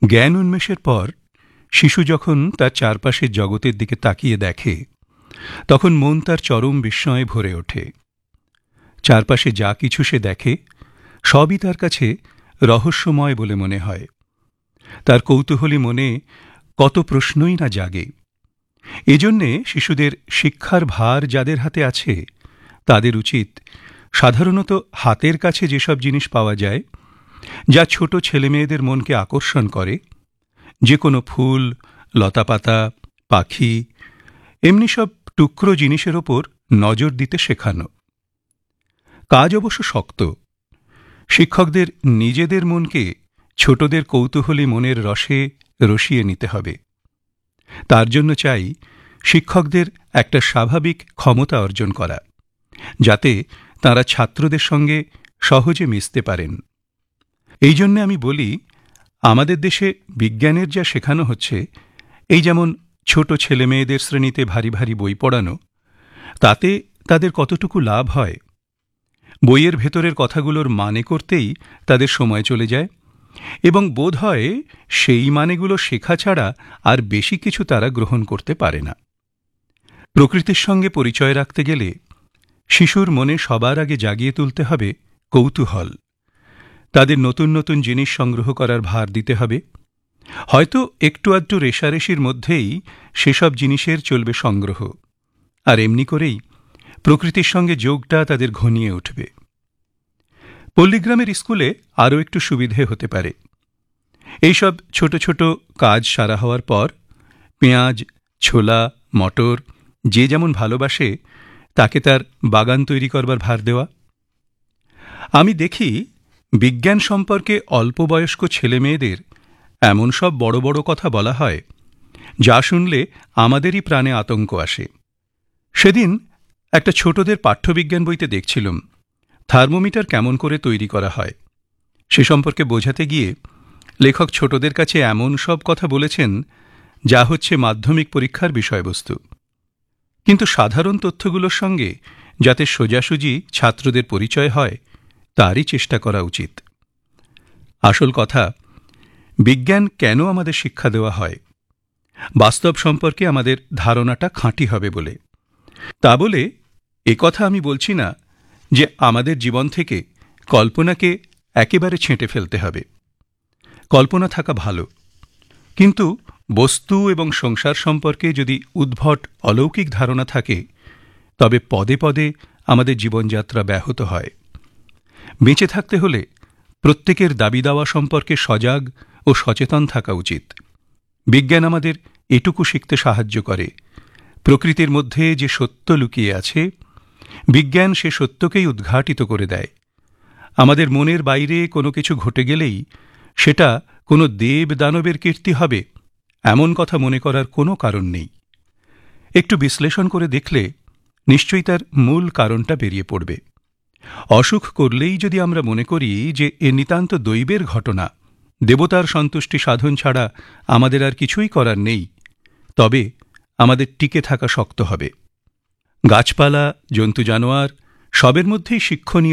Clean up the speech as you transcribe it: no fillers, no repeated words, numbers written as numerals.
জ্ঞান উন্মেষের পর শিশু যখন তার চারপাশের জগতের দিকে তাকিয়ে দেখে তখন মন তার চরম বিস্ময়ে ভরে ওঠে। চারপাশে যা কিছু সে দেখে সবই তার কাছে রহস্যময় বলে মনে হয়। তার কৌতূহলী মনে কত প্রশ্নই না জাগে। এজন্যে শিশুদের শিক্ষার ভার যাদের হাতে আছে তাদের উচিত সাধারণত হাতের কাছে যেসব জিনিস পাওয়া যায়, যা ছোট ছেলেমেয়েদের মনকে আকর্ষণ করে, যে কোনো ফুল, লতাপাতা, পাখি, এমনি সব টুকরো জিনিসের ওপর নজর দিতে শেখানো। কাজ অবশ্য শক্ত। শিক্ষকদের নিজেদের মনকে ছোটদের কৌতূহলী মনের রসে রসিয়ে নিতে হবে। তার জন্য চাই শিক্ষকদের একটা স্বাভাবিক ক্ষমতা অর্জন করা, যাতে তাঁরা ছাত্রদের সঙ্গে সহজে মিশতে পারেন। এই জন্যে আমি বলি, আমাদের দেশে বিজ্ঞানের যা শেখানো হচ্ছে, এই যেমন ছোট ছেলেমেয়েদের শ্রেণীতে ভারী ভারী বই পড়ানো, তাতে তাদের কতটুকু লাভ হয়। বইয়ের ভেতরের কথাগুলোর মানে করতেই তাদের সময় চলে যায়, এবং বোধ হয় সেই মানেগুলো শেখা ছাড়া আর বেশি কিছু তারা গ্রহণ করতে পারে না। প্রকৃতির সঙ্গে পরিচয় রাখতে গেলে শিশুর মনে সবার আগে জাগিয়ে তুলতে হবে কৌতূহল। তাদের নতুন নতুন জিনিস সংগ্রহ করার ভার দিতে হবে। হয়তো একটু আধটু রেষারেশির মধ্যেই সেসব জিনিসের চলবে সংগ্রহ, আর এমনি করেই প্রকৃতির সঙ্গে যোগটা তাদের ঘনিয়ে উঠবে। পল্লীগ্রামের স্কুলে আরও একটু সুবিধে হতে পারে। এইসব ছোট ছোট কাজ সারা হওয়ার পর পেঁয়াজ, ছোলা, মটর যে যেমন ভালোবাসে তাকে তার বাগান তৈরি করবার ভার দেওয়া। আমি দেখি বিজ্ঞান সম্পর্কে অল্প বয়স্ক ছেলেমেয়েদের এমন সব বড় বড় কথা বলা হয়, যা শুনলে আমাদেরই প্রাণে আতঙ্ক আসে। সেদিন একটা ছোটদের পাঠ্যবিজ্ঞান বইতে দেখছিলাম থার্মোমিটার কেমন করে তৈরি করা হয়। সে সম্পর্কে বোঝাতে গিয়ে লেখক ছোটদের কাছে এমন সব কথা বলেছেন যা হচ্ছে মাধ্যমিক পরীক্ষার বিষয়বস্তু। কিন্তু সাধারণ তথ্যগুলোর সঙ্গে যাতে সোজাসুজি ছাত্রদের পরিচয় হয়, তারই চেষ্টা করা উচিত। আসল কথা, বিজ্ঞান কেন আমাদের শিক্ষা দেওয়া হয়? বাস্তব সম্পর্কে আমাদের ধারণাটা খাঁটি হবে বলে। তা বলে একথা আমি বলছি না যে আমাদের জীবন থেকে কল্পনাকে একেবারে ছেঁটে ফেলতে হবে। কল্পনা থাকা ভালো, কিন্তু বস্তু এবং সংসার সম্পর্কে যদি উদ্ভট অলৌকিক ধারণা থাকে, তবে পদে পদে আমাদের জীবনযাত্রা ব্যাহত হয়। বেঁচে থাকতে হলে প্রত্যেকের দাবি দাওয়া সম্পর্কে সজাগ ও সচেতন থাকা উচিত। বিজ্ঞান আমাদের এটুকু শিখতে সাহায্য করে, প্রকৃতির মধ্যে যে সত্য লুকিয়ে আছে, বিজ্ঞান সে সত্যকেই উদ্ঘাটিত করে দেয়। আমাদের মনের বাইরে কোনো কিছু ঘটে গেলেই সেটা কোনো দেব দানবের কীর্তি হবে, এমন কথা মনে করার কোনো কারণ নেই। একটু বিশ্লেষণ করে দেখলে নিশ্চয়ই তার মূল কারণটা বেরিয়ে পড়বে। অসুখ করলেই যদি আমরা মনে করি যে এ নিতান্ত দৈবের ঘটনা, দেবতার সন্তুষ্টি সাধন ছাড়া আমাদের আর কিছুই করার নেই, তবে আমাদের টিকে থাকা শক্ত হবে। গাছপালা, জন্তু জানোয়ার সবের মধ্যেই শিক্ষণীয়